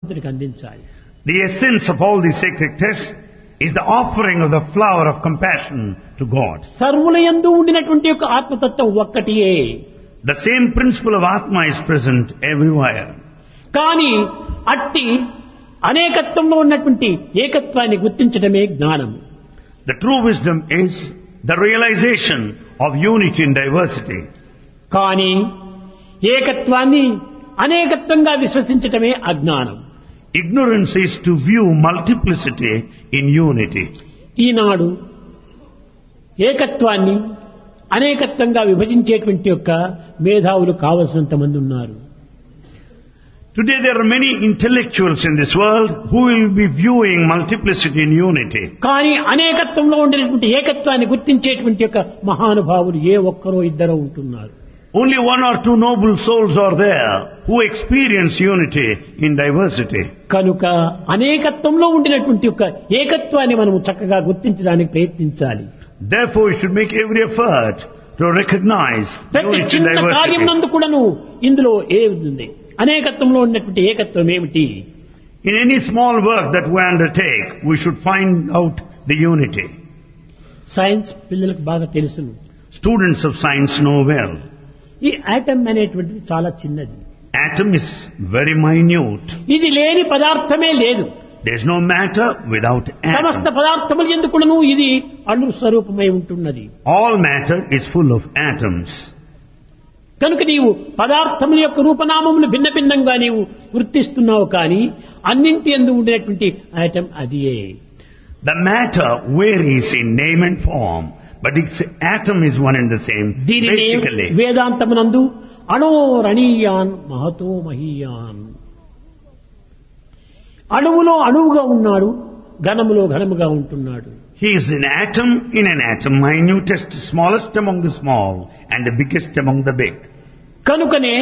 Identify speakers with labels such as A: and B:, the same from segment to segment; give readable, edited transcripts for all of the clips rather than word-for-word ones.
A: అందించాలి.
B: The essence of all these sacred texts is the offering of the flower of compassion to God.
A: సర్వులయందు ఉండినటువంటి యొక్క ఆత్మతత్వం ఒక్కటియే.
B: The same principle of Atma is present everywhere.
A: కానీ అట్టి అనేకత్వంలో ఉన్నటువంటి ఏకత్వాన్ని గుర్తించడమే జ్ఞానం.
B: The true wisdom is the realization of unity in diversity.
A: కానీ ఏకత్వాన్ని అనేకత్వంగా విశ్వసించటమే అజ్ఞానం.
B: Ignorance is to view multiplicity in unity.
A: ఈనాడు ఏకత్వాన్ని అనేకత్వంగా విభజించేటువంటి యొక్క మేధావులు కావలసినంత మంది ఉన్నారు.
B: Today there are many intellectuals in this world who will be viewing multiplicity in unity.
A: కానీ అనేకత్వంలో ఉండేటువంటి ఏకత్వాన్ని గుర్తించేటువంటి యొక్క మహానుభావులు ఏ ఒక్కరో ఇద్దరో ఉంటున్నారు.
B: Only one or two noble souls are there who experience unity in diversity.
A: కనుక అనేకత్వంలో ఉండినటువంటి యొక్క ఏకత్వాన్ని మనము చక్కగా గుర్తించడానికి ప్రయత్నించాలి.
B: Therefore we should make every effort to recognize
A: ప్రతి
B: unity in
A: చిన్న కార్యం
B: diversity.
A: నందు కూడాను ఇందులో ఏముంది, అనేకత్వంలో ఉన్నటువంటి ఏకత్వం ఏమిటి?
B: In any small work that we undertake, we should find out the unity.
A: Science పిల్లలకు బాగా తెలుసును.
B: Students of science know well.
A: ఈ ఆటమ్ అనేటువంటిది చాలా చిన్నది.
B: Atom is very minute.
A: ఇది లేని పదార్థమే లేదు.
B: There is no matter without
A: సమస్త
B: atom.
A: పదార్థములు ఎందుకును ఇది అణు స్వరూపమై ఉంటున్నది.
B: All matter is full of atoms.
A: కనుక నీవు పదార్థముల యొక్క రూపనామములు భిన్న భిన్నంగా నీవు గుర్తిస్తున్నావు, కానీ అన్నింటి యందు ఉండేటువంటి ఆటం అదియే.
B: The matter varies in name and form, but its atom is one and the same.
A: దీనినే
B: Basically,
A: వేదాంతమునందు అణోరణీయాన్ మహతో మహీయాన్, అణువులో అణువుగా ఉన్నాడు, ఘనములో ఘనముగా ఉంటున్నాడు.
B: he is an atom in an atom, minutest, smallest among the small, and the biggest among the big.
A: కనుకనే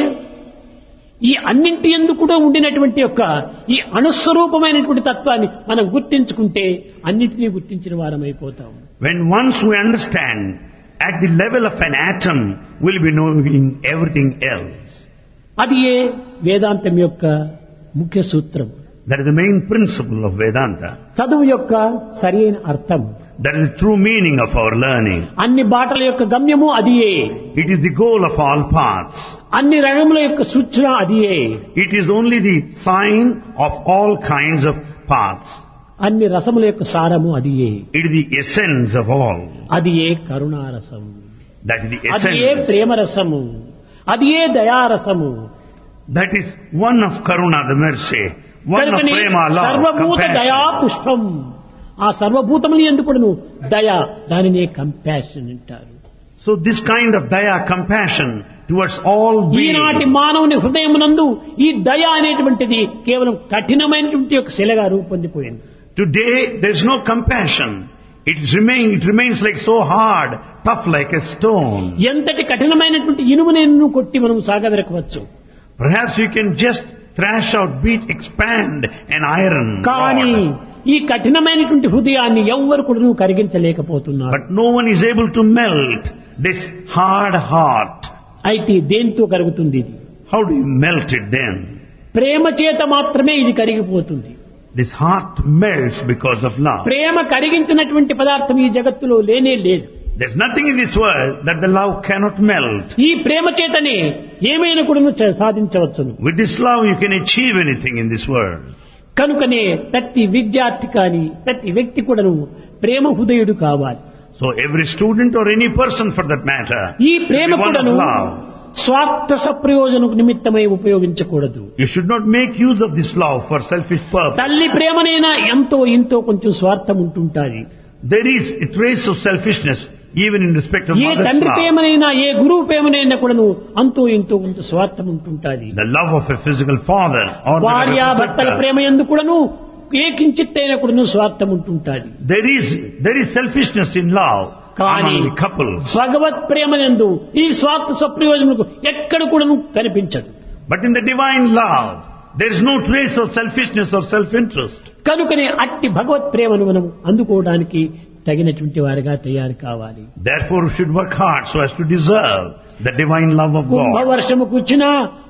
A: ఈ అన్నింటి యందు కూడా ఉండినటువంటి యొక్క ఈ అణుస్వరూపమైనటువంటి తత్వాన్ని మనం గుర్తించుకుంటే అన్నింటినీ గుర్తించిన వారమైపోతాం.
B: When once we understand at the level of an atom, we'll be knowing everything else.
A: అది ఏ వేదాంతం యొక్క ముఖ్య సూత్రం.
B: That is the main principle of Vedanta.
A: చదువు యొక్క సరైన అర్థం.
B: That is the true meaning of our learning.
A: అన్ని బాటల యొక్క గమ్యము అదియే.
B: It is the goal of all paths.
A: అన్ని రంగముల యొక్క సూచన అదియే.
B: It is only the sign of all kinds of paths.
A: అన్ని రసముల యొక్క సారము అదియే.
B: It is the essence of all.
A: అది ఏ కరుణారసం,
B: That is the
A: అది ఏ
B: essence.
A: ప్రేమరసము, అది ఏ దయారసము.
B: That is one of Karuna, the mercy. One of
A: కనుకనే
B: Prema, love,
A: సర్వభూత దయా
B: compassion.
A: పుష్పం. ఆ సర్వభూతములు ఎందుకును దయ, దానినే కంపాషన్ అంటారు.
B: So this kind of daya, compassion towards all
A: ఈనాటి
B: beings.
A: మానవుని హృదయమునందు ఈ దయ అనేటువంటిది కేవలం కఠినమైనటువంటి ఒక శిలగా రూపొందిపోయింది.
B: Today there is no compassion. It remains like so hard, tough like a stone.
A: ఎంతటి కఠినమైనటువంటి ఇనుమును కొట్టి మనం సాగదరకవచ్చు.
B: Perhaps you can just thrash out, beat, expand an iron
A: కానీ
B: rod.
A: ఈ కఠినమైనటువంటి హృదయాన్ని ఎవ్వరు కూడా కరిగించలేకపోతున్నారు.
B: But no one is able to melt this hard heart.
A: అయితే దేంతో కరుగుతుంది ఇది?
B: How do you melt it then?
A: ప్రేమ చేత మాత్రమే ఇది కరిగిపోతుంది.
B: This heart melts because of love.
A: ప్రేమ కరిగించినటువంటి పదార్థం ఈ జగత్తులో లేనే లేదు.
B: There's nothing in this world that the love cannot melt.
A: ఈ ప్రేమ చేతనే ఏమైనా కూడా సాధించవచ్చును.
B: With this love you can achieve anything in this world.
A: కనుకనే ప్రతి విద్యార్థి కానీ ప్రతి వ్యక్తి కూడాను ప్రేమ హృదయుడు కావాలి.
B: So every student or any person for that matter,
A: ఈ ప్రేమ
B: should be one of
A: కూడాను
B: love.
A: స్వార్థ సప్రయోజన నిమిత్తమై ఉపయోగించకూడదు.
B: You should not make use of this love for selfish purpose.
A: తల్లి ప్రేమనైనా ఎంతో ఇంతో కొంచెం స్వార్థం ఉంటుంటాది.
B: There is a trace of selfishness even in respect of
A: A
B: mother's
A: తండ్రి
B: love.
A: ప్రేమనైనా ఏ గురువు ప్రేమనైనా కూడాను అంతో ఇంతో కొంత స్వార్థం ఉంటుంటాది.
B: The love of a physical father or that of a
A: భార్యాభర్తల
B: preceptor.
A: ప్రేమ యందు కూడాను ఏ కించిత్తైనా కూడాను స్వార్థం ఉంటుంటాది.
B: There is selfishness in love
A: కానీ
B: among the couples.
A: భగవత్ ప్రేమనందు ఈ స్వార్థ స్వప్రయోజనకు ఎక్కడ కూడాను కనిపించదు.
B: But in the divine love, there is no trace of selfishness or self-interest.
A: కనుకనే అట్టి భగవత్ ప్రేమను మనం అందుకోవడానికి తగినటువంటి వారిగా తయారు కావాలి.
B: Therefore we should work hard so as to deserve the divine love of God.
A: కుంభవర్షము కూర్చున్నా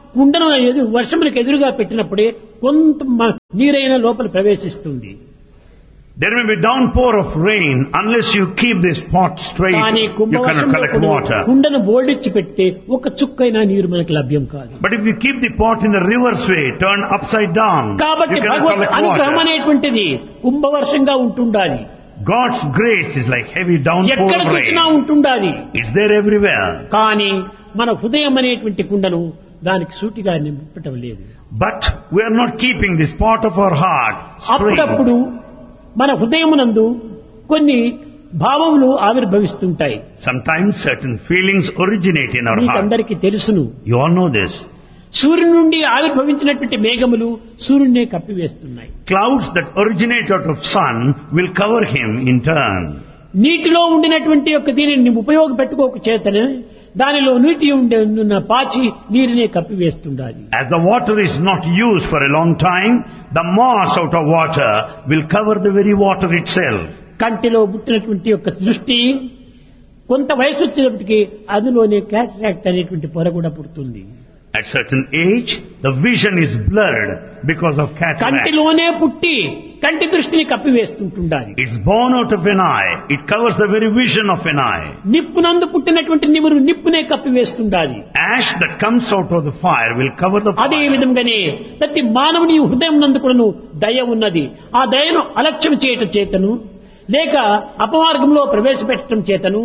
A: కుండను వర్షములకు ఎదురుగా పెట్టినప్పుడే కొంత నీరైన లోపల ప్రవేశిస్తుంది.
B: There may be downpour of rain. Unless you keep this pot straight,
A: కానీ
B: you cannot
A: కుంభవర్షంలో
B: collect water.
A: కుండను బోర్డిచ్చి పెడితే ఒక చుక్కైనా నీరు మనకు లభ్యం కాదు.
B: But if you keep the pot in the reverse way, turned upside down,
A: కాబట్టి
B: you cannot
A: భగవత్
B: collect
A: అనుగ్రహం
B: water.
A: అనేటువంటిది కుంభవర్షంగా ఉంటుండాలి.
B: God's grace is like heavy downpour
A: ఎక్కడ
B: of
A: చూసినా
B: rain.
A: ఉంటుండాలి.
B: It's there everywhere.
A: కానీ మన హృదయం అనేటువంటి కుండను దానికి సూటిగా నింపటం లేదు.
B: But we are not keeping this pot of our heart straight.
A: అప్పుడప్పుడు మన హృదయమునందు కొన్ని భావములు ఆవిర్భవిస్తుంటాయి.
B: Sometimes certain feelings originate in our heart.
A: మీకందరికీ తెలుసును.
B: You all know this.
A: సూర్యుని నుండి ఆవిర్భవించినటువంటి మేఘములు సూర్యుడినే కప్పివేస్తున్నాయి.
B: Clouds that originate out of sun will cover him in turn.
A: నీటిలో ఉండినటువంటి యొక్క దీనిని ఉపయోగపెట్టుకోక చేతనే దానిలో నీటి ఉన్న పాచి నీరునే కప్పివేస్తుండాలి.
B: As the water is not used for a long time, the moss out of water will cover the very water itself.
A: కంటిలో పుట్టినటువంటి యొక్క దృష్టి కొంత వయసు వచ్చినప్పటికీ అందులోనే క్యాటరాక్ట్ అనేటువంటి పొర కూడా పుడుతుంది.
B: At certain age, the vision is blurred because of cataract.
A: కంటిలోనే పుట్టి కంటి దృష్టిని కప్పివేస్తుంటుండాలి.
B: It's born out of an eye. It covers the very vision of an eye.
A: నిప్పునందు పుట్టినటువంటి నిమురు నిప్పునే కప్పివేస్తుండాలి.
B: Ash that comes out of the fire will cover the
A: అదే
B: fire.
A: విధంగానే ప్రతి మానవుని హృదయం నందు కూడాను దయ ఉన్నది. ఆ దయను అలక్ష్యం చేయటం చేతను లేక అపమార్గంలో ప్రవేశపెట్టడం చేతను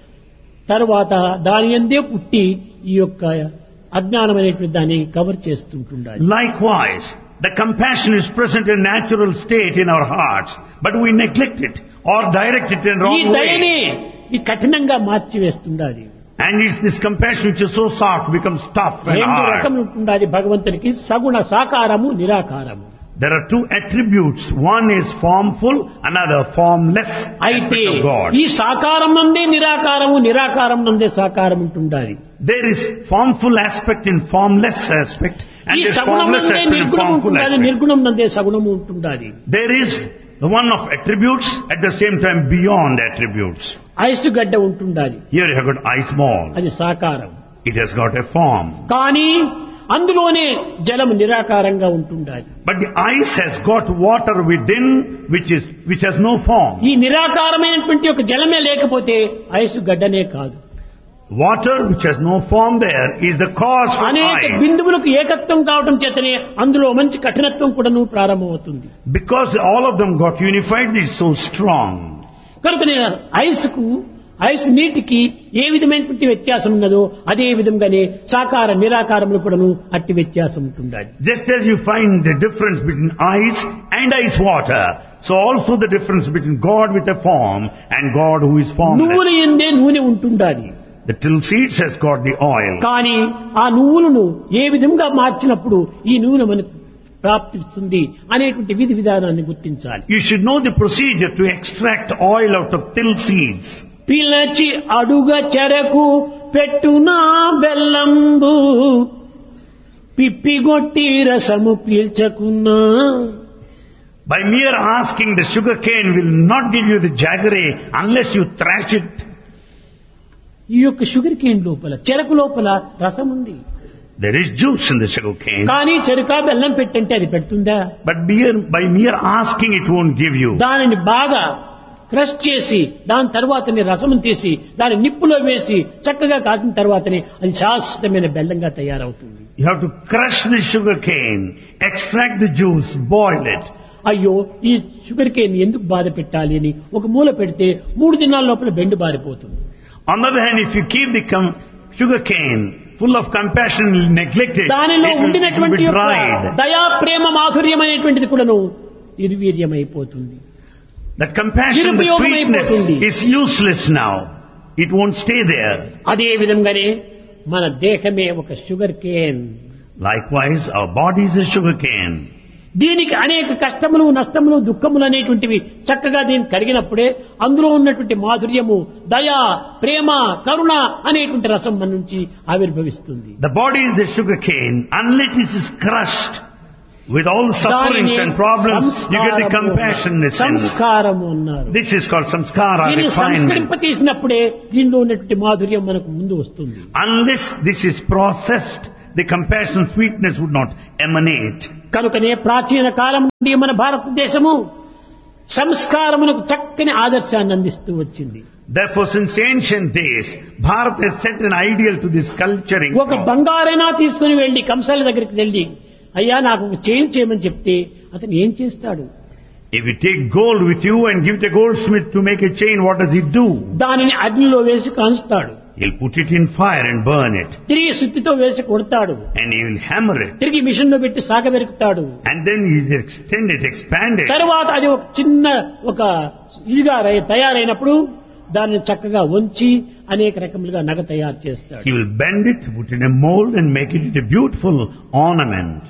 A: తరువాత దాని యందే పుట్టి ఈ యొక్క అజ్ఞానం అనేటువంటి దాన్ని cover చేస్తుంటుండాలి.
B: Likewise, the compassion is present in natural state in our hearts, but we neglect it or direct it in
A: ఈ
B: wrong
A: దయనే
B: way.
A: ఈ కఠినంగా మార్చివేస్తుండాలి.
B: And it's this compassion which is so soft becomes tough and
A: రెండు
B: hard.
A: రకములు ఉంటుండాలి భగవంతునికి సగుణ సాకారము నిరాకారము.
B: There are two attributes. One is formful, another formless
A: అయితే
B: aspect of God.
A: ఈ సాకారం నందే నిరాకారము నిరాకారం నందే సాకారం ఉంటుండాలి.
B: There is formful aspect in formless aspect, and
A: ఈ
B: there is
A: సగుణం
B: formless
A: నందే
B: aspect in
A: నిర్గుణం
B: formful
A: ఉంటుండాలి,
B: aspect.
A: నిర్గుణం నందే సగుణము ఉంటుండాలి.
B: There is the one of attributes, at the same time beyond attributes.
A: Ice గడ్డ ఉంటుండాలి,
B: Here you have got ice ball.
A: అది సాకారం.
B: It has got a form.
A: కానీ అందులోనే జలం నిరాకారంగా ఉంటుండాలి.
B: But the ice has got water within which has no form.
A: ఈ నిరాకారమైనటువంటి ఒక జలమే లేకపోతే ఐసు గడ్డనే కాదు.
B: Water which has no form there is the cause for
A: అనేక
B: ice.
A: బిందువులకు ఏకత్వం కావడం చేతనే అందులో మంచి కఠినత్వం కూడాను ప్రారంభమవుతుంది.
B: Because all of them got unified, it is so strong.
A: కనుక ఐస్ నీటికి ఏ విధమైనటువంటి వ్యత్యాసం ఉన్నదో అదే విధంగానే సాకార నిరాకారములు కూడాను అట్టి వ్యత్యాసం ఉంటుండాలి.
B: Just as you find the difference between ice and ice water, so also the difference between God with a form and God who is formless.
A: నువ్వులు ఎందే నూనె ఉంటుండాలి.
B: The till seeds has got the oil.
A: కానీ ఆ నువ్వులను ఏ విధంగా మార్చినప్పుడు ఈ నూనె మనకు ప్రాప్తిస్తుంది అనేటువంటి విధి విధానాన్ని గుర్తించాలి.
B: You should know the procedure to extract oil out of till seeds.
A: పిలచి అడుగ చెరకు పెట్టునా బెల్లంబు పిప్పిగొట్టి రసము పీల్చకున్నా.
B: By mere asking, the sugar cane will not give you the jaggery unless you thrash it.
A: ఈ యొక్క షుగర్ కేన్ లోపల చెరకు లోపల రసం ఉంది.
B: There is juice in the sugar cane.
A: కానీ చెరుక బెల్లం పెట్టంటే అది పెడుతుందా?
B: But by mere asking, it won't give you.
A: దానిని బాగా క్రష్ చేసి దాని తర్వాతనే రసం తీసి దాని నిప్పులో వేసి చక్కగా కాసిన తర్వాతనే అది శాశ్వతమైన బెల్లంగా తయారవుతుంది.
B: You have to crush the sugar cane, extract the juice, boil it.
A: అయ్యో ఈ షుగర్ కేన్ ఎందుకు బాధ పెట్టాలి అని ఒక మూల పెడితే 3 దినాల లోపల బెండు బారిపోతుంది.
B: On the other hand, if you keep the sugar cane full of compassion and neglect it,
A: దానిలో
B: it will
A: ఉండినటువంటి
B: be dried.
A: దయా ప్రేమ మాధుర్యం అనేటువంటిది కూడాను నిర్వీర్యమైపోతుంది.
B: That compassion, the sweetness is useless now. It won't stay there.
A: అదే విధంగానే మన దేహమే ఒక sugar cane.
B: Likewise, our body is a sugar cane.
A: దీనికి అనేక కష్టములు నష్టములు దుఃఖములు అనేటువంటివి చక్కగా దీన్ని కరిగినప్పుడే అందులో ఉన్నటువంటి మాధుర్యము దయ ప్రేమ కరుణ అనేటువంటి రసం మన నుంచి ఆవిర్భవిస్తుంది.
B: The body is a sugar cane. Unless it is crushed with all the sufferings and problems, you get the compassion essence.
A: సంస్కారము అన్నారు.
B: This is called samskara,
A: దీన్ని
B: refinement.
A: సంస్కరింపచేసినప్పుడే దీనిలో ఉన్నటువంటి మాధుర్యం మనకు ముందు వస్తుంది.
B: Unless this is processed, the compassion, sweetness would not emanate.
A: కనుకనే ప్రాచీన కాలం నుండి మన భారతదేశము సంస్కారమునకు చక్కని ఆదర్శాన్ని అందిస్తూ వచ్చింది.
B: Therefore, since ancient days, Bharat has set an ideal to this culturing.
A: ఒక బంగారైనా తీసుకుని వెళ్లి కంసాల దగ్గరికి వెళ్ళి అయ్యా నాకు ఒక చైన్ చేయమని చెప్తే అతను ఏం చేస్తాడు?
B: If you take gold with you and give it a goldsmith to make a chain, what does he do?
A: దానిని అగ్నిలో వేసి కాల్చుతాడు.
B: He'll put it in fire and burn it.
A: తిరిగి సుత్తితో వేసి కొడతాడు.
B: And he will hammer it.
A: తిరిగి machine లో పెట్టి సాగబెరుకుతాడు.
B: And then he'll extend it, expand it.
A: తర్వాత అది ఒక చిన్న ఒక ఇదిగా తయారైనప్పుడు దాన్ని చక్కగా వంచి అనేక రకములుగా నగ తయారు చేస్తాడు.
B: He will bend it, put it in a mold and make it a beautiful ornament.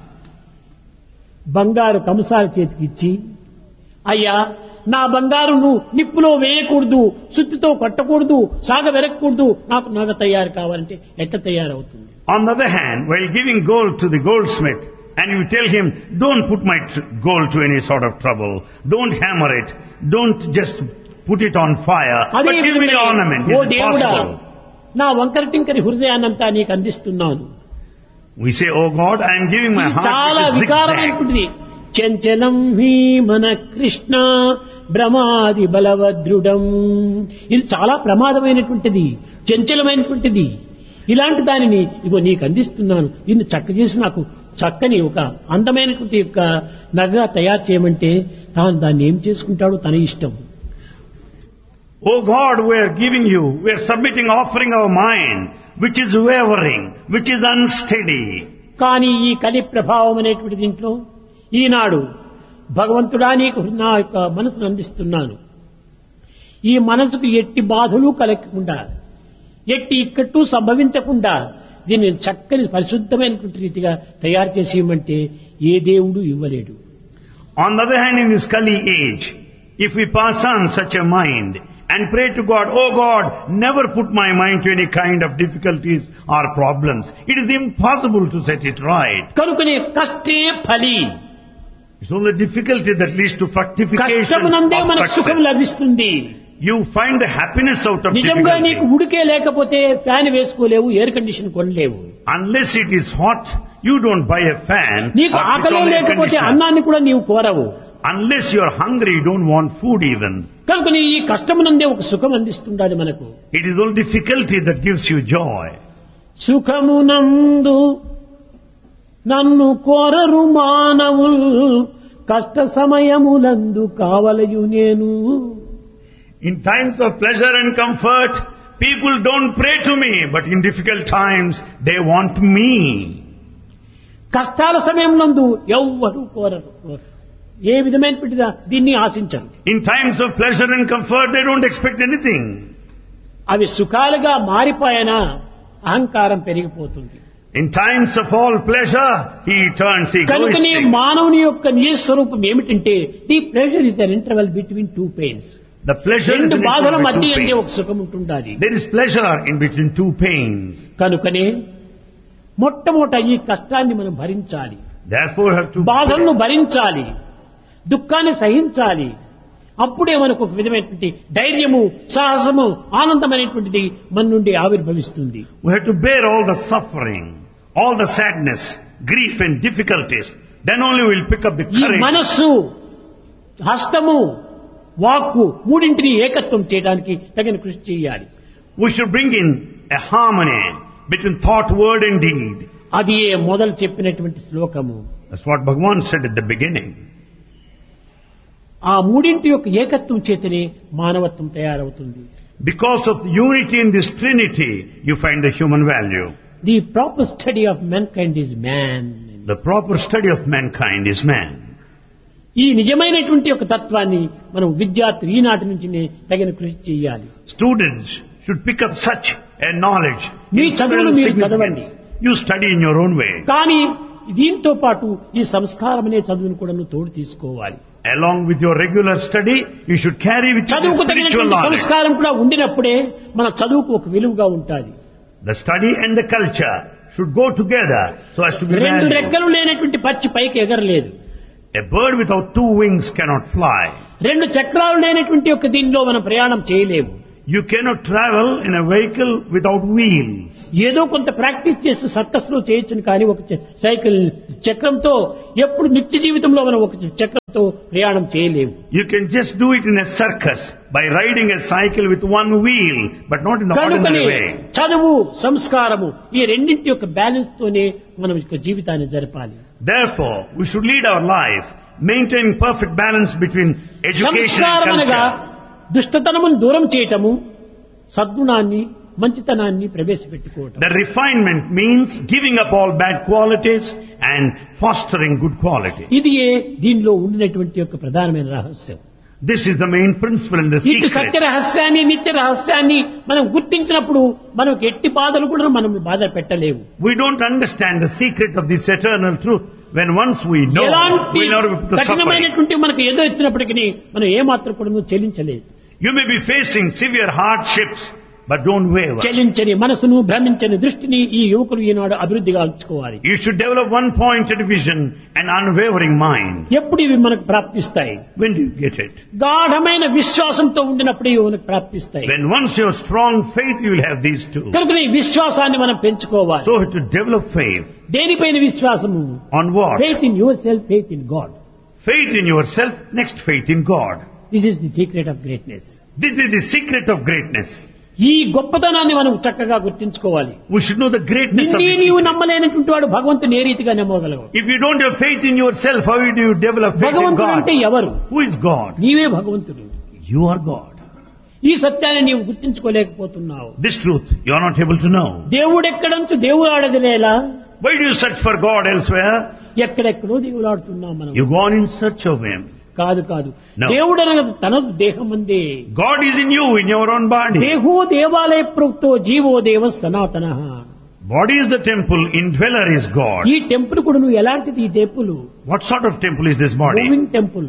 A: బంగారు కంసాల చేతికి ఇచ్చి అయ్యా నా బంగారు నువ్వు నిప్పులో వేయకూడదు, సుత్తితో కొట్టకూడదు, సాగ వెరకూడదు, నాకు నగ తయారు కావాలంటే ఎట్లా తయారవుతుంది?
B: On the other hand, while giving gold to the goldsmith, and you tell him, don't put my gold to any sort of trouble, don't hammer it, don't just put it on fire, but give me the ornament.
A: Oh
B: Is it
A: దేవుడా,
B: possible?
A: నా వంకర టింకరి హృదయాన్నంతా నీకు అందిస్తున్నాను.
B: We say, oh God, I am giving my heart
A: చాలా
B: with a zigzag.
A: వికారమైనటువంటిది. చంచలం he మన కృష్ణ భ్రమాది బలవద్రుడం. ఇది చాలా ప్రమాదమైనటువంటిది, చంచలమైనటువంటిది. ఇలాంటి దానిని ఇగో నీకు అందిస్తున్నాను, దీన్ని చక్క చేసి నాకు చక్కని ఒక అందమైనటువంటి యొక్క నగ తయారు చేయమంటే తాను దాన్ని ఏం చేసుకుంటాడో తన ఇష్టం.
B: Oh God, we are giving you, we are submitting, offering our mind, which is wavering, which is unsteady.
A: కానీ ఈ కలి ప్రభావం అనేటువంటి దీంట్లో ఈనాడు భగవంతుడా నీకు నా యొక్క మనసును అందిస్తున్నాను. ఈ మనసుకు ఎట్టి బాధలు కలగకుండా, ఎట్టి ఇక్కట్టు సంభవించకుండా దీన్ని చక్కని పరిశుద్ధమైనటువంటి రీతిగా తయారు చేసి ఇవ్వమంటే ఏ దేవుడు ఇవ్వలేడు.
B: On the other hand, in this Kali age, if we pass on such a mind and pray to God, oh God, never put my mind to any kind of difficulties or problems, it is impossible to set it right.
A: కనుకనే కష్టే ఫలి.
B: It's only difficulty that leads to fructification
A: కష్టమునందే
B: of
A: మనకు సుఖం
B: success.
A: లభిస్తుంది.
B: You find the happiness out of
A: నిజంగా నీకు
B: difficulty.
A: ఉడికే లేకపోతే fan వేసుకోలేవు, air condition కొనలేవు.
B: Unless it is hot, you don't buy a fan
A: నీకు
B: or put
A: ఆకలి
B: on air
A: లేకపోతే
B: conditioner.
A: అన్నాన్ని కూడా నీవు కోరవు.
B: Unless you are hungry, you don't want food even.
A: కనుక ఈ కష్టమునందే ఒక సుఖం అందిస్తుండాలి మనకు.
B: It is only difficulty that gives you joy.
A: సుఖమునందు నన్ను కోరరు మానవుల్, కష్ట సమయములందు కావలయు నేను.
B: In times of pleasure and comfort, people don't pray to me, but in difficult times, they want me.
A: కష్టాల సమయంలో ఎవ్వరూ కోరరు, ఏ విధమైనటువంటిదా దీన్ని ఆశించరు.
B: In times of pleasure and comfort, they don't expect anything.
A: అవి సుఖాలుగా మారిపోయినా అహంకారం పెరిగిపోతుంది.
B: In times of all pleasure, he turns
A: కనుకనే
B: egoistic.
A: మానవుని యొక్క నిజ స్వరూపం ఏమిటంటే the pressure is an interval between two pains.
B: The pleasure is
A: రెండు
B: in
A: బాధల
B: between
A: మధ్య
B: two
A: అందే ఒక
B: pains.
A: సుఖం ఉంటుండాలి.
B: There is pleasure in between two pains.
A: కనుకనే మొట్టమొదట ఈ కష్టాన్ని మనం భరించాలి,
B: Therefore, have to
A: బాధలను భరించాలి, దుఃఖాన్ని సహించాలి. అప్పుడే మనకు ఒక విధమైనటువంటి ధైర్యము, సాహసము, ఆనందమైనటువంటిది మన నుండి ఆవిర్భవిస్తుంది.
B: we have to bear all the suffering, all the sadness, grief and difficulties. Then only we will pick up the
A: ఈ
B: courage.
A: మనస్సు, హస్తము, వాక్కు మూడింటిని ఏకత్వం చేయడానికి తగిన కృషి చేయాలి.
B: We should bring in a harmony between thought, word and deed.
A: అది మొదలు చెప్పినటువంటి శ్లోకము.
B: That's what Bhagavan said at the beginning.
A: ఆ మూడింటి యొక్క ఏకత్వం చేతనే మానవత్వం తయారవుతుంది.
B: Because of the unity in this Trinity, you find the human value.
A: The proper study of mankind is man.
B: The proper study of mankind is man.
A: ఈ నిజమైనటువంటి ఒక తత్వాన్ని మనం విద్యార్థులు ఈనాటి నుంచి తగిన కృషి చేయాలి.
B: Students should pick up such a knowledge.
A: మీ చదువును మీరు
B: Significance.
A: చదవండి.
B: You study in your own way.
A: కానీ దీంతో పాటు ఈ సంస్కారం అనే చదువును కూడా తోడు తీసుకోవాలి.
B: Along with your regular study, you should carry with you
A: చదువుకు
B: the spiritual
A: తగినటువంటి
B: knowledge.
A: సంస్కారం కూడా ఉండినప్పుడే మన చదువుకు ఒక విలువగా ఉంటుంది.
B: The study and the culture should go together so as to be
A: రెండు
B: valued.
A: రెక్కలు లేనటువంటి పక్షి పైకి ఎగరలేదు.
B: A bird without two wings cannot fly.
A: రెండు చక్రాలు లేనటువంటి ఒక దీనిలో మనం ప్రయాణం చేయలేము.
B: You cannot travel in a vehicle without wheels.
A: ఏదో కొంత ప్రాక్టీస్ చేస్తూ సర్కస్ లో చేయొచ్చును కానీ ఒక సైకిల్ చక్రంతో ఎప్పుడు నిత్య జీవితంలో మనం ఒక చక్రంతో ప్రయాణం చేయలేము.
B: You can just do it in a circus by riding a cycle with one wheel, but not in the ordinary way.
A: చదువు సంస్కారము ఈ రెండింటి యొక్క బ్యాలెన్స్ తోనే మనం జీవితాన్ని జరపాలి.
B: Therefore, we should lead our life maintaining perfect balance between education and culture.
A: దుష్టతనమును దూరం చేయటము, సద్గుణాన్ని మంచితనాన్ని ప్రవేశపెట్టుకోవటం.
B: The refinement means giving up all bad qualities and fostering good quality.
A: ఇది దీనిలో ఉండినటువంటి యొక్క ప్రధానమైన రహస్యం.
B: This is the main principle in the
A: ఇటు
B: secret.
A: సత్య రహస్యాన్ని నిత్య రహస్యాన్ని మనం గుర్తించినప్పుడు మనకు ఎట్టి బాధలు కూడా మనం బాధ పెట్టలేవు.
B: We don't understand the secret of this eternal truth. When once we know,
A: ఎలాంటి
B: we never put the suffering.
A: కఠినమైనటువంటి మనకు ఏదో ఇచ్చినప్పటికీ మనం ఏమాత్రం కూడా చెల్లించలేదు.
B: You may be facing severe hardships, but don't waver.
A: చెల్లించని మనసును భ్రమించని దృష్టిని ఈ యువకులు ఈనాడు అభివృద్ధిగా ఉంచుకోవాలి.
B: You should develop one-pointed vision and unwavering mind.
A: ఎప్పుడు ఇవి మనకు ప్రాప్తిస్తాయి?
B: When do you get it?
A: గాఢమైన విశ్వాసంతో ఉండినప్పుడు ఇవి మనకు ప్రాప్తిస్తాయి.
B: When once you have strong faith, you will have these two.
A: కనుక ఈ విశ్వాసాన్ని మనం పెంచుకోవాలి.
B: So to develop faith.
A: దేనిపైన విశ్వాసము?
B: On what?
A: Faith in yourself, faith in God.
B: Faith in yourself, next faith in God.
A: This is the secret of greatness.
B: This is the secret of greatness.
A: ఈ గొప్పతనాన్ని మనం చక్కగా గుర్తించుకోవాలి.
B: We should know the greatness of this
A: నీవు
B: secret.
A: నమ్మలేనటువంటి వాడు భగవంతుని ఏ రీతిగా నమ్మగలవు?
B: If you don't have faith in yourself, how do you develop faith in
A: భగవంతుడు
B: God?
A: అంటే ఎవరు?
B: Who is God?
A: నీవే భగవంతుడు.
B: You are God.
A: ఈ సత్యాన్ని నీవు గుర్తించుకోలేకపోతున్నావు.
B: This truth you are not able to know.
A: దేవుడు ఎక్కడంటూ దేవుడు ఆడదిలేలా?
B: Why do you search for God elsewhere?
A: ఎక్కడెక్కడో దేవులాడుతున్నాం మనం.
B: You go on in search of Him.
A: కాదు కాదు,
B: No.
A: దేవుడు అనగా తన దేహం అందే.
B: God is in you, in your own body.
A: దేహో దేవాలయ ప్రోక్తో జీవో దేవ సనాతన.
B: Body is the temple, indweller is God.
A: ఈ టెంపుల్ కూడా నువ్వు ఎలాంటిది? ఈ temple
B: What sort of temple is this body?
A: Moving temple.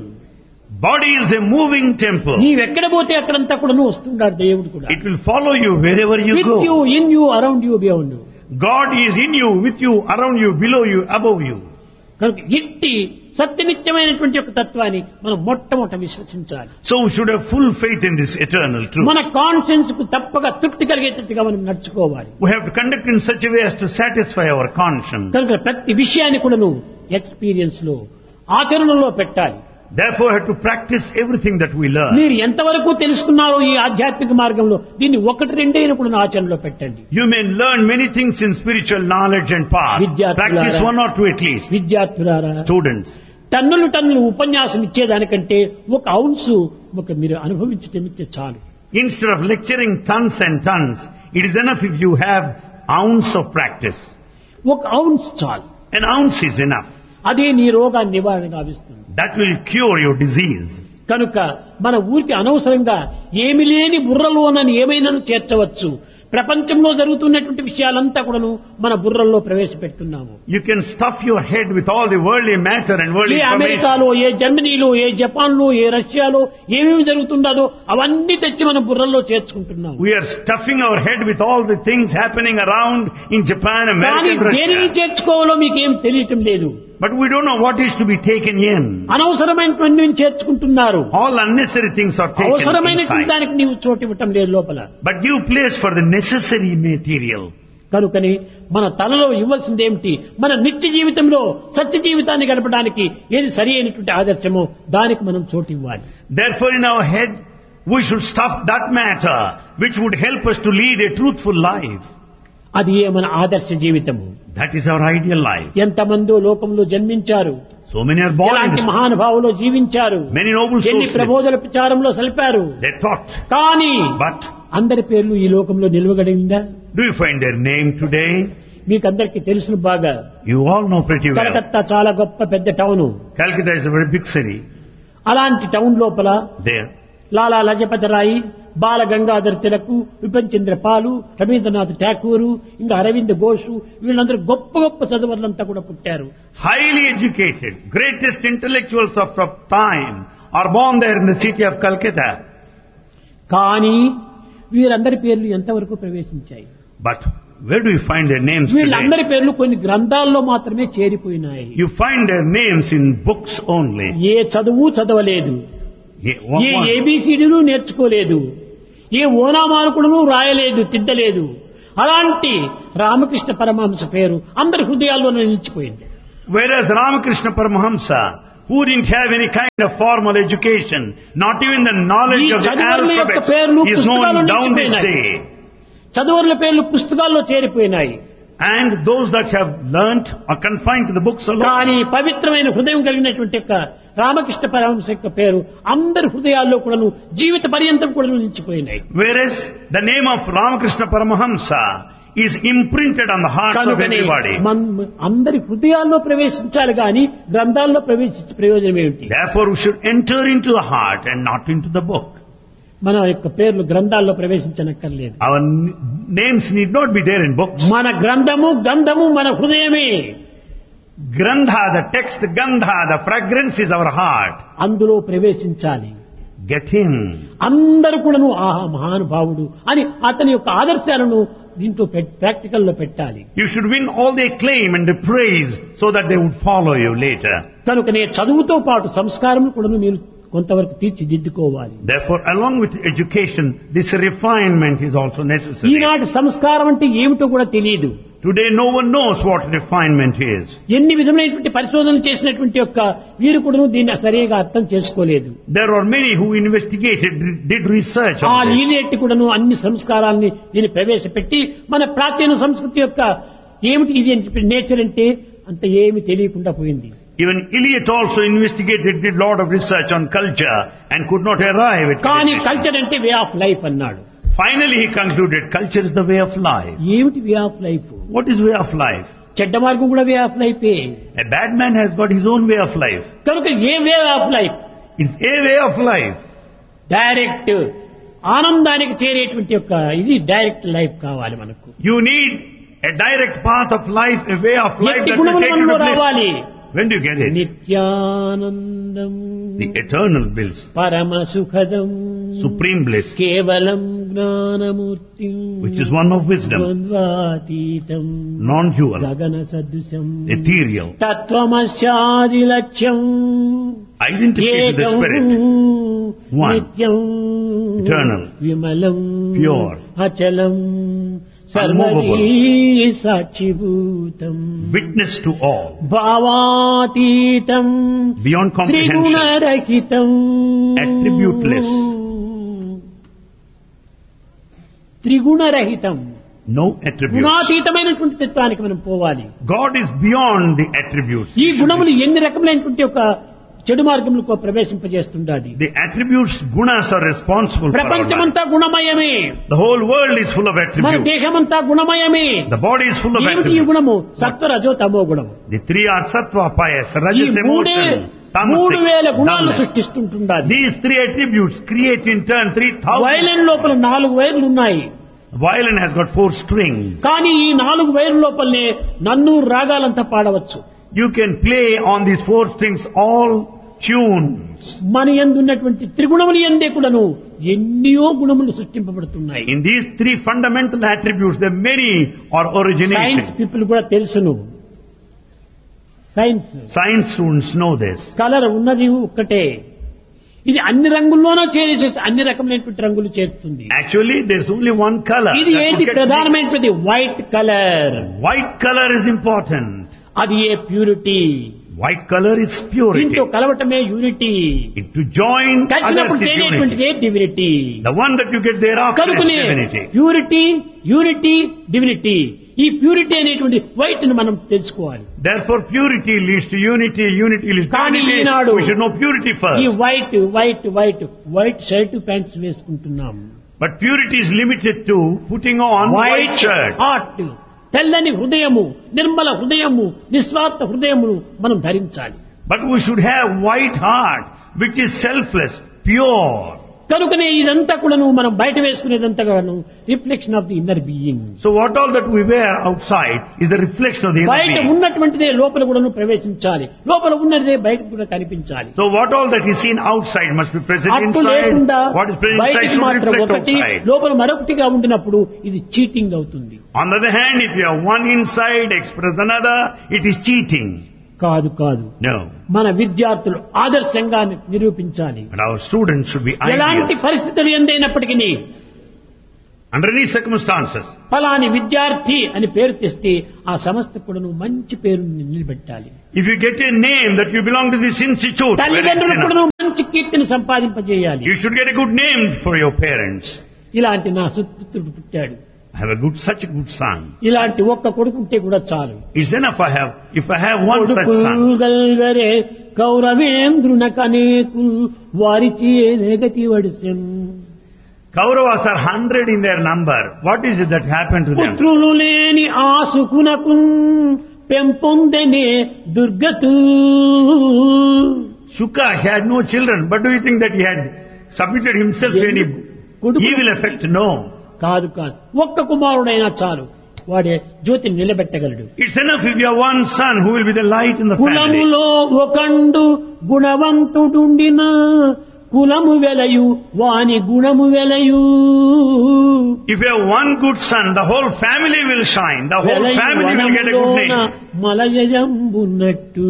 B: Body is a moving temple.
A: నీవెక్కడ పోతే అక్కడంతా కూడా నువ్వు వస్తున్నాడు దేవుడు కూడా.
B: It will follow you wherever you
A: with you,
B: go.
A: In you, around you, beyond you.
B: God is in you, with you, around you, below you, above you.
A: కనుక ఇట్టి సత్యనిత్యమైనటువంటి యొక్క తత్వాన్ని మనం మొట్టమొదట విశ్వసించాలి.
B: So we should have full faith in this eternal truth.
A: మన conscience కు తప్పక తృప్తి కలిగేటట్టుగా మనం నడుచుకోవాలి.
B: We have to conduct in such a way as to satisfy our conscience.
A: కనుక ప్రతి విషయాన్ని కూడా నువ్వు ఎక్స్పీరియన్స్ లో ఆచరణలో పెట్టాలి.
B: Therefore, we have to practice everything that we learn.
A: మీరు ఎంతవరకు తెలుసుకున్నారో ఈ ఆధ్యాత్మిక మార్గంలో దీన్ని ఒకటి రెండైనా కూడా ఆచరణలో పెట్టండి.
B: You may learn many things in spiritual knowledge and path. Practice one or two at least.
A: విద్యార్థులారా,
B: Students,
A: టన్నులు ఉపన్యాసం ఇచ్చేదానికంటే ఒక ఔన్స్ మీరు అనుభవించటం ఇస్తే చాలు.
B: instead of lecturing tons and tons, it is enough if you have ounce of practice.
A: ఒక ounce చాలు.
B: An ounce is enough.
A: అదే నీ రోగాన్ని నివారణ గావిస్తుంది.
B: That will cure your disease.
A: కనుక మన ఊరికి అనవసరంగా ఏమి లేని బుర్రలోనని ఏమైనా చేర్చవచ్చు. ప్రపంచంలో జరుగుతున్నటువంటి విషయాలంతా కూడాను మన బుర్రల్లో ప్రవేశపెడుతున్నాము.
B: You can stuff your head with all the worldly matter and worldly
A: A
B: information.
A: అమెరికాలో, ఏ జర్మనీలో, ఏ జపాన్లో, ఏ రష్యాలో ఏమేమి జరుగుతుందో అవన్నీ తెచ్చి మన బుర్రల్లో చేర్చుకుంటున్నాము.
B: We are stuffing our head with all the things happening around in Japan, America
A: కానీ
B: and
A: దేనిని
B: Russia.
A: చేర్చుకోవాలో మీకేం తెలియటం లేదు.
B: But we don't know what is to be taken in.
A: అనవసరమైనటువంటి చేర్చుకుంటున్నారు.
B: All unnecessary things are taken
A: అవసరమైనటువంటి
B: inside.
A: దానికి నీవు చోటు ఇవ్వటం లేదు లోపల.
B: But give place for the necessary material.
A: కనుకని మన తలలో ఇవ్వాల్సింది ఏమిటి? మన నిత్య జీవితంలో సత్య జీవితాన్ని గడపడానికి ఏది సరి అయినటువంటి ఆదర్శమో దానికి మనం చోటు ఇవ్వాలి.
B: Therefore in our head we should stuff that matter which would help us to lead a truthful life.
A: అది మన ఆదర్శ జీవితము.
B: That is our ideal life.
A: ఎంతమందో లోకంలో జన్మించారు.
B: So many are born in
A: ఎలాంటి
B: this.
A: మహానుభావులు జీవించారు.
B: Many noble
A: ఎన్ని
B: souls.
A: ప్రబోధన ప్రచారంలో సలిపారు.
B: They taught.
A: కానీ
B: But
A: అందరి పేర్లు ఈ లోకంలో నిలవగలిగిందా?
B: do you find their name today?
A: మీకందరికీ తెలుసును బాగా.
B: You all know pretty well.
A: Calcutta చాలా గొప్ప పెద్ద town.
B: Calcutta is a very big city.
A: అలాంటి టౌన్ లోపల
B: There.
A: లాలా లజపతి రాయి, బాల గంగాధర్ తిలక్, విపిన్ చంద్ర పాలు, రవీంద్రనాథ్ ఠాకూర్, ఇంకా అరవింద్ ఘోష్, వీళ్ళందరూ గొప్ప గొప్ప చదువులంతా కూడా పుట్టారు.
B: Highly educated, greatest intellectuals of time are born there in the city of Calcutta.
A: కానీ వీరందరి పేర్లు ఎంతవరకు ప్రవేశించాయి?
B: But where do you find their names
A: వీళ్ళందరి
B: today?
A: పేర్లు కొన్ని గ్రంథాల్లో మాత్రమే చేరిపోయినాయి.
B: You find their names in books only.
A: ఏ చదువు చదవలేదు, ఏ
B: What-
A: ఏబిసిడీలు నేర్చుకోలేదు, ఏ ఓనామానుకుడును రాయలేదు, తిద్దలేదు. అలాంటి రామకృష్ణ పరమహంస పేరు అందరి హృదయాల్లో నిలిచిపోయింది.
B: Whereas Ramakrishna Paramahamsa, who didn't have any kind of formal education, not even the knowledge of the alphabet, is known down this day.
A: చదువుల పేర్లు పుస్తకాల్లో చేరిపోయినాయి.
B: And those that have learnt are confined to the books alone.
A: కానీ పవిత్రమైన హృదయం కలిగినటువంటి యొక్క రామకృష్ణ పరమహంస యొక్క పేరు అందరి హృదయాల్లో కూడా జీవిత పర్యంతం కూడా నిలిచిపోయినాయి.
B: Whereas the name of Ramakrishna Paramahamsa is imprinted on the hearts of everybody.
A: అందరి హృదయాల్లో ప్రవేశించాలి కానీ గ్రంథాల్లో ప్రవేశించే ప్రయోజనం ఏమిటి?
B: Therefore we should enter into the heart and not into the book.
A: మన యొక్క పేర్లు గ్రంథాల్లో ప్రవేశించనక్కర్లేదు.
B: Our names need not be there in books.
A: మన గంధము మన హృదయమే.
B: Grandha, the text, Gandha, the fragrance is our heart.
A: అందులో ప్రవేశించాలి.
B: Get in.
A: అందరూ కూడాను ఆహా మహానుభావుడు అని అతని యొక్క ఆదర్శాలను దీంట్లో ప్రాక్టికల్ లో పెట్టాలి.
B: You should win all the acclaim and the praise so that they would follow you later.
A: కనుకనే చదువుతో పాటు సంస్కారం కూడా మీరు కొంతవరకు తీర్చిదిద్దుకోవాలి.
B: Therefore, along with education, this refinement is also necessary.
A: ఈనాటి సంస్కారం అంటే ఏమిటో కూడా తెలియదు.
B: Today no one knows what refinement is.
A: ఎన్ని విధమైనటువంటి పరిశోధనలు చేసినటువంటి యొక్క వీరు కూడా దీన్ని సరిగా అర్థం చేసుకోలేదు.
B: There are many who investigated, did research
A: ఆ
B: on this.
A: లీనియట్ కూడాను అన్ని సంస్కారాలని దీన్ని ప్రవేశపెట్టి మన ప్రాచీన సంస్కృతి యొక్క ఏమిటి ఇది అని చెప్పి నేచర్ అంటే అంత ఏమి తెలియకుండా పోయింది.
B: Even Eliot also investigated, did lot of research on culture and could not arrive at
A: కానీ
B: decision.
A: కల్చర్ అంటే వే ఆఫ్ లైఫ్ అన్నాడు.
B: Finally he concluded culture is the way of life.
A: ఏమిటి way of life?
B: What is way of life?
A: చెడ్డ మార్గం కూడా way of లైఫే.
B: A bad man has got his own way of life.
A: కనుక ఏ way of life?
B: It's a way of life.
A: Direct ఆనందానికి చేరేటువంటి యొక్క ఇది direct life కావాలి మనకు.
B: You need a direct path of life, a way of life
A: ఎట్టి
B: that will
A: గుణములు
B: take you
A: మనలో
B: to bliss.
A: రావాలి.
B: When do you get it?
A: Nityanandam
B: The eternal bliss,
A: పరమ సుఖదం
B: supreme bliss,
A: కేవలం Gnanamurthy
B: which is one of wisdom,
A: ద్వంద్వాతీతం
B: non-dual,
A: గగన సదృశం
B: ethereal,
A: తత్వమస్యాది లక్ష్యం
B: identification with the spirit, one,
A: నిత్యం
B: eternal,
A: విమలం
B: pure,
A: అచలం
B: unmovable,
A: సర్వదీ సాక్షిభూతం
B: witness to all,
A: భావాతీతం
B: beyond comprehension,
A: త్రిగుణరహితం
B: attributeless,
A: త్రిగుణరహితం
B: no attributes.
A: గుణాతీతమైనటువంటి తత్వానికి మనం పోవాలి.
B: God is beyond the attributes.
A: ఈ గుణములు ఎన్ని రకములైనటువంటి ఒక చెడు మార్గములకు ప్రవేశింపజేస్తుండాలి.
B: The attributes, gunas are responsible for our life.
A: ప్రపంచమంతా గుణమయమే.
B: The whole world is full of
A: మన
B: attributes.
A: దేహమంతా గుణమయమే.
B: The body is full of
A: ఏమిటి ఈ
B: attributes.
A: గుణము? సత్వ రజో తమో గుణము.
B: The three are sattva, pious,
A: ఈ
B: rajas, emotion,
A: 3000
B: tamasic,
A: గుణాలను
B: dullness.
A: సృష్టిస్తుంటుండాలి.
B: These three attributes create in turn 3000.
A: Violin లోపల 4 వైర్లు ఉన్నాయి.
B: Violin has got 4 strings.
A: కానీ ఈ 4 వైర్ల లోపలనే నన్ను రాగాలంతా పాడవచ్చు.
B: You can play on these 4 strings all tunes.
A: మన యందు ఉన్నటువంటి త్రిగుణములు యందే కూడాను ఎన్నో గుణములు సృష్టింపబడుతున్నాయి.
B: In these 3 fundamental attributes, there many are
A: science
B: originated.
A: People కూడా తెలుసును.
B: Science students know this.
A: Colour ఉన్నది ఒక్కటే. ఇది అన్ని రంగుల్లోనూ చేరేసి అన్ని రకమైనటువంటి రంగులు చేరుతుంది.
B: Actually, there's only one color.
A: ఇది
B: that
A: ఏది
B: would get mixed.
A: ప్రధానమైనటువంటి white colour.
B: White color is important.
A: అది ఏ purity.
B: White color is purity.
A: దీంతో కలవటమే యూనిటీ.
B: To join
A: కలిసినప్పుడు
B: others is unity.
A: తేలేటువంటిదే divinity.
B: The one that you get thereafter is
A: కనుకనే
B: divinity.
A: Unity divinity. ఈ purity అనేటువంటి white ను మనం తెలుసుకోవాలి.
B: Therefore, purity leads to unity. Unity leads to
A: కానీ
B: unity.
A: Eenadu
B: We should know purity
A: ఈ
B: first.
A: White shirt pants వేసుకుంటున్నాం.
B: But purity is limited to putting on white
A: white
B: shirt.
A: Heart, తెల్లని హృదయము, నిర్మల హృదయము, నిస్వార్థ హృదయమును మనం ధరించాలి.
B: But we should have white heart, which is selfless, pure.
A: కనుకనే ఇదంతా కూడా మనం బయట వేసుకునేదంతా కూడాను reflection of the inner being.
B: So what all that we wear outside is the reflection of the inner
A: బయట
B: being.
A: ఉన్నటువంటిదే లోపల కూడాను ప్రవేశించాలి. లోపల ఉన్నదే బయట కూడా కనిపించాలి.
B: So what all that is seen outside must be present
A: అట్టు
B: inside.
A: లేకుండా
B: What is present inside
A: బయటికి
B: should
A: మాత్రం
B: reflect
A: ఒకటి
B: outside.
A: లోపల మరొకటిగా ఉండినప్పుడు ఇది చీటింగ్ అవుతుంది.
B: On the other hand, if you have one inside, express another, it is cheating.
A: కాదు.
B: No.
A: మన విద్యార్థులు ఆదర్శంగా నిరూపించాలి.
B: But our students should be
A: ఎలాంటి
B: ideal.
A: పరిస్థితులు ఎందైనప్పటికీ
B: under any circumstances.
A: ఫలాని విద్యార్థి అని పేరు తెస్తే ఆ సంస్థ కూడా మంచి పేరు నిలబెట్టాలి.
B: If you get a name that you belong to this institute,
A: తల్లిదండ్రులు కూడా మంచి కీర్తిని సంపాదింపజేయాలి.
B: you should get a good name for your parents.
A: ఇలాంటి నా సుపుత్రుడు పుట్టాడు,
B: I have such a good son.
A: ఇలాంటి ఒక్క కొడుకు ఉంటే కూడా చాలు.
B: It's enough if I have one such son.
A: గల్గరే కౌరవేంద్రున కనేకు వారిచి ఏగతి వడిసెన్.
B: Kauravas are 100 in their number. What is it that happened to them?
A: పుత్రులు లేని ఆసుకునకు పెంపొందనే దుర్గతు.
B: Shuka, he had no children, but do you think that he had submitted himself to any evil effect? No.
A: కాదు కాదు, ఒక్క కుమారుడైనా చాలు, వాడే జ్యోతిని నిలబెట్టగలడు.
B: It's enough if you have one son who will be the light in the family.
A: కులములో ఒకండు గుణవంతుడుండిన కులము వెలయు వాని గుణము వెలయు.
B: If you have one good son, the whole family will shine. The whole family will get a good name.
A: మలయజంబున్నట్టు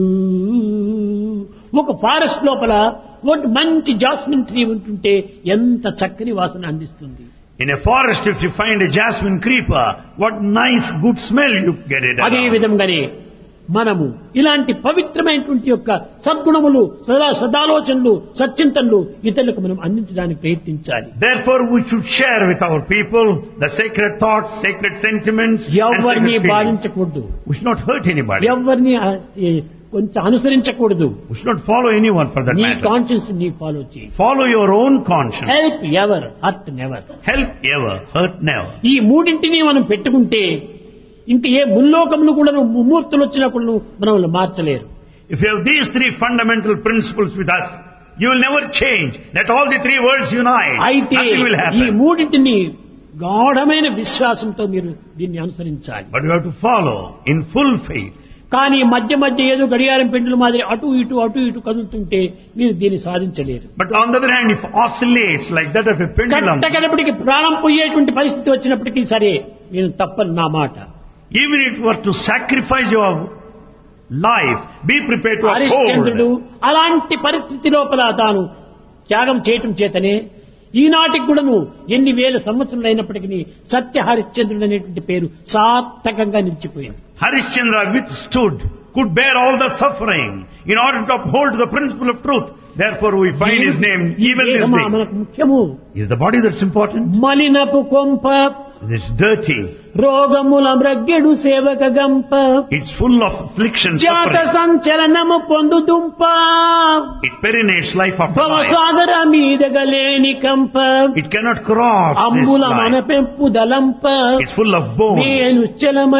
A: ఒక forest లోపల ఒక మంచి jasmine tree ఉంటుంటే ఎంత చక్కని వాసన అందిస్తుంది.
B: In a forest, if you find a jasmine creeper, what nice good smell you get it.
A: అదే విధంగానే మనము ఇలాంటి పవిత్రమైనటువంటి యొక్క సద్గుణములు, సదాలోచనలు, సచ్చింతనలు ఇతరులకు మనం అందించడానికి ప్రయత్నించాలి.
B: Therefore, we should share with our people the sacred thoughts, sacred sentiments, and
A: ఎవరిని
B: sacred feelings.
A: బాధించకూడదు,
B: We should not hurt anybody.
A: ఎవరిని కొంచెం అనుసరించకూడదు.
B: We should not follow anyone for that
A: నీ
B: matter.
A: కాన్షియన్స్ నీ ఫాలో చేయి.
B: Follow your own conscience.
A: Help ever, hurt never.
B: Help ever, hurt never.
A: ఈ మూడింటిని మనం పెట్టుకుంటే ఇంక ఏ ముల్లోకములు కూడా ముమ్మూర్తులు వచ్చినా కూడా మనం మార్చలేరు.
B: If you have these three fundamental principles with us, you will never change. Let all the three worlds unite.
A: అయితే
B: Nothing will
A: ఈ
B: happen.
A: మూడింటిని గాఢమైన విశ్వాసంతో మీరు దీన్ని అనుసరించాలి.
B: But you have to follow in full faith.
A: కానీ మధ్య మధ్య ఏదో గడియారం పెండుల మాదిరి అటు ఇటు కదులుతుంటే మీరు దీన్ని సాధించలేరు.
B: But on the other hand, if oscillates like that of a pendulum,
A: కట్టగడపటికి ప్రాణం పోయేటువంటి పరిస్థితి వచ్చినప్పటికీ సరే నేను తప్పని నా మాట.
B: even if you were to sacrifice your life, be prepared to
A: హరిశ్చంద్రుడు
B: uphold.
A: అలాంటి పరిస్థితి లోపల తాను త్యాగం చేయటం చేతనే ఈనాటికి కూడాను ఎన్ని వేల సంవత్సరాలు అయినప్పటికీ సత్య హరిశ్చంద్రుడు అనేటువంటి పేరు సార్థకంగా నిలిచిపోయింది.
B: Harishchandra withstood, could bear all the suffering in order to uphold the principle of truth. Therefore we find his name even this day.
A: మనకు ముఖ్యము.
B: Is the body that's important?
A: మలినపు కొంప
B: It's dirty.
A: రోగముల మ్రగ్గెడు సేవక గంప.
B: It's full of affliction,
A: జాత
B: suffering.
A: సంచలనము పొందుదుంప.
B: It perinates life after life.
A: భవసాగర మీదగలేని కంప.
B: It cannot cross this
A: అంబుల
B: life.
A: మన పెంపు దలంప.
B: It's full of bones.
A: నేను చలమ